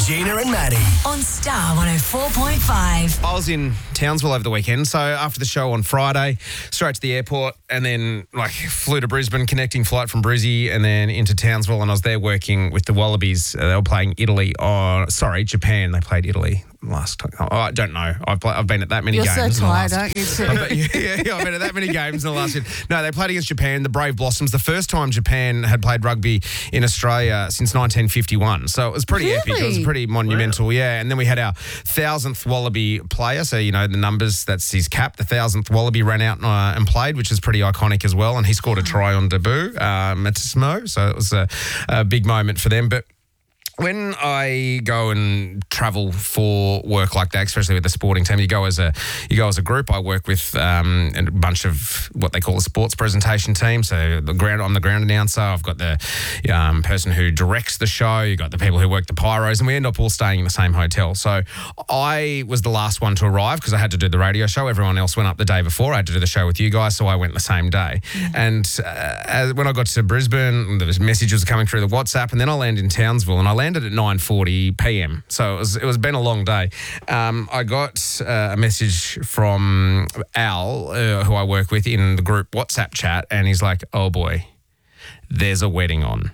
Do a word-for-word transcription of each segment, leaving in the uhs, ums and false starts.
Gina and Maddie. On Star one oh four point five. I was in Townsville over the weekend, so after the show on Friday, straight to the airport and then like flew to Brisbane, connecting flight from Brizzy and then into Townsville, and I was there working with the Wallabies. Uh, they were playing Italy, or sorry, Japan. They played Italy last time. Oh, I don't know. I've, play, I've been at that many You're games. so in the tired, last- aren't you? Too? I've been- yeah, yeah, I've been at that many games in the last year. No, they played against Japan, the Brave Blossoms, the first time Japan had played rugby in Australia since nineteen fifty-one. So it was pretty Really? epic. It was pretty monumental, yeah. And then we had our thousandth Wallaby player. So, you know, the numbers, that's his cap. The thousandth Wallaby ran out uh, and played, which is pretty iconic as well. And he scored a try on debut, uh, Matismo. So it was a, a big moment for them. But when I go and travel for work like that, especially with the sporting team, you go as a you go as a group. I work with um, a bunch of what they call a sports presentation team. So the ground, I'm the ground announcer. I've got the um, person who directs the show. You got the people who work the pyros, and we end up all staying in the same hotel. So I was the last one to arrive because I had to do the radio show. Everyone else went up the day before. I had to do the show with you guys, so I went the same day. And uh, as, when I got to Brisbane, the messages were coming through the WhatsApp, and then I landed in Townsville, and I landed at nine forty p.m. So it was it was been a long day. Um, I got uh, a message from Al, uh, who I work with in the group WhatsApp chat, and he's like, "Oh boy, there's a wedding on,"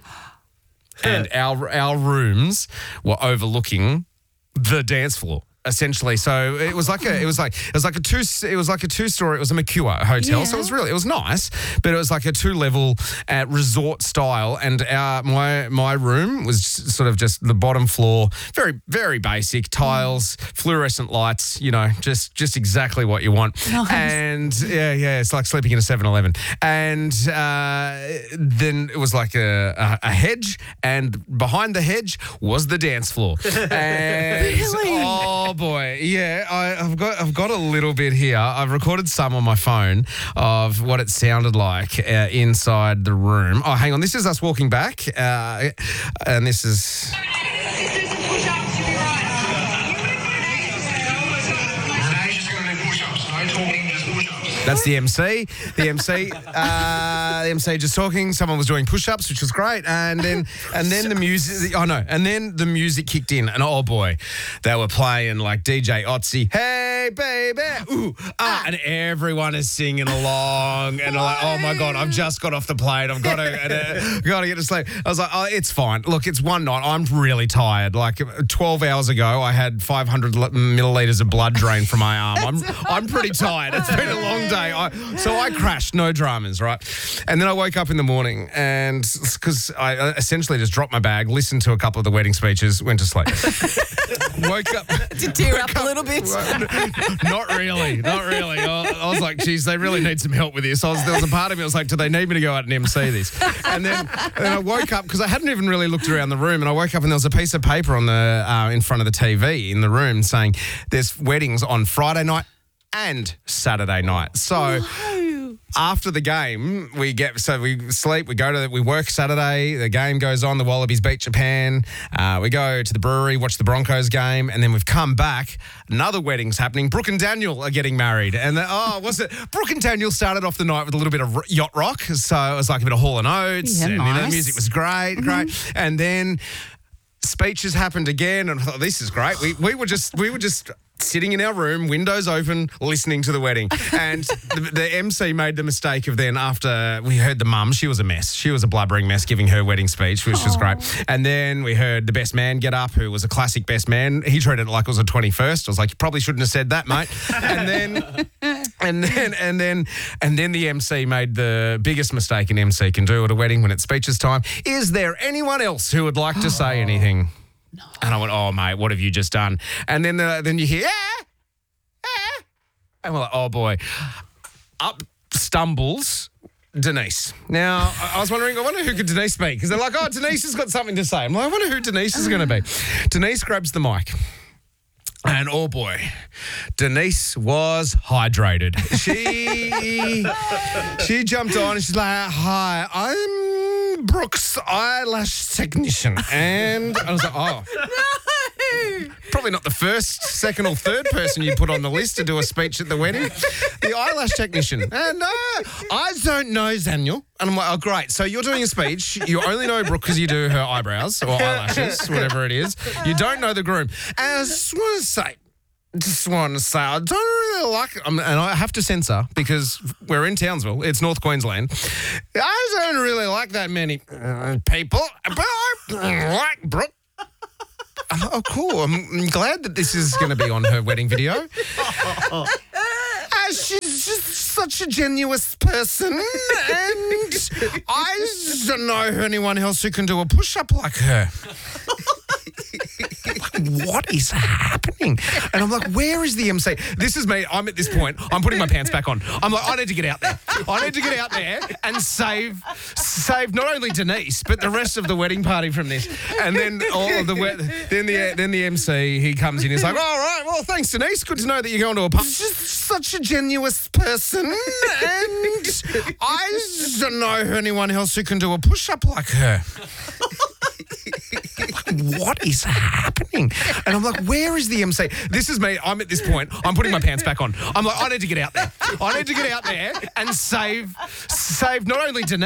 and our our rooms were overlooking the dance floor. Essentially, so it was like a, it was like it was like a two, it was like a two story. It was a Mercure hotel, Yeah. so it was really, it was nice, but it was like a two level uh, resort style. And our my my room was sort of just the bottom floor, very very basic tiles, fluorescent lights, you know, just just exactly what you want. Nice. And yeah, yeah, it's like sleeping in a seven eleven. And uh, then it was like a, a a hedge, and behind the hedge was the dance floor. And, Really? Oh, Oh boy, yeah, I, I've got I've got a little bit here. I've recorded some on my phone of what it sounded like uh, inside the room. Oh, hang on, this is us walking back, uh, and this is. That's the M C. The M C. Uh, the M C just talking. Someone was doing push-ups, which was great, and then and then the music. Oh no! And then the music kicked in, and oh boy, they were playing like D J Otzi. Hey baby, ooh ah, and everyone is singing along, and I'm like, oh my god, I've just got off the plane. I've got to uh, got to get to sleep. I was like, oh, it's fine. Look, it's one night. I'm really tired. Like twelve hours ago, I had five hundred milliliters of blood drain from my arm. I'm I'm pretty tired. It's been a long day. I, so I crashed, no dramas, right? And then I woke up in the morning, and because I essentially just dropped my bag, listened to a couple of the wedding speeches, went to sleep. Woke up. Did you tear up a little bit? Not really, not really. I, I was like, geez, they really need some help with this. I was, there was a part of me that was like, do they need me to go out and M C this? And then, and then I woke up because I hadn't even really looked around the room, and I woke up and there was a piece of paper on the uh, in front of the T V in the room saying there's weddings on Friday night and Saturday night. So after the game, we get so we sleep, we go to we work Saturday, the game goes on, the Wallabies beat Japan, uh, we go to the brewery, watch the Broncos game, and then we've come back, another wedding's happening. Brooke and Daniel are getting married, and the, oh, was it Brooke and Daniel started off the night with a little bit of r- yacht rock, so it was like a bit of Hall and Oates, Yeah, and you know, the nice. music was great, great, and then speeches happened again, and I thought, this is great. We we were just we were just sitting in our room, windows open, listening to the wedding. And the, the M C made the mistake of then after we heard the mum, she was a mess. She was a blubbering mess giving her wedding speech, which was great. And then we heard the best man get up, who was a classic best man. He treated it like it was a twenty-first. I was like, you probably shouldn't have said that, mate. And then and then and then and then the M C made the biggest mistake an M C can do at a wedding when it's speeches time. Is there anyone else who would like to say anything? No. And I went, oh, mate, what have you just done? And then the, then you hear, ah, ah. And we're like, oh, boy. Up stumbles Denise. Now, I I was wondering, I wonder who could Denise be? Because they're like, oh, Denise has got something to say. I'm like, I wonder who Denise is going to be. Denise grabs the mic. And oh boy, Denise was hydrated. She she jumped on and she's like, hi, I'm Brooke's eyelash technician. And I was like, oh. Probably not the first, second, or third person you put on the list to do a speech at the wedding. The eyelash technician. And uh, I don't know, Daniel. And I'm like, oh, great. So you're doing a speech. You only know Brooke because you do her eyebrows or eyelashes, whatever it is. You don't know the groom. And I just want to say, just want to say, I don't really like it. Um, and I have to censor because we're in Townsville. It's North Queensland. I don't really like that many uh, people, but I like Brooke. Oh, cool. I'm glad that this is going to be on her wedding video. Uh, she's just such a genuine person, and I just don't know anyone else who can do a push-up like her. What is happening? And I'm like, where is the M C? This is me. I'm at this point. I'm putting my pants back on. I'm like, I need to get out there. I need to get out there and save save not only Denise, but the rest of the wedding party from this. And then all of the then the then the M C, he comes in. He's like, all right, well, thanks, Denise. Good to know that you're going to a pub. She's such a genuine person, and I just don't know anyone else who can do a push-up like her. What is happening? And I'm like, where is the M C? This is me. I'm at this point. I'm putting my pants back on. I'm like, I need to get out there. I need to get out there and save, save not only Denise,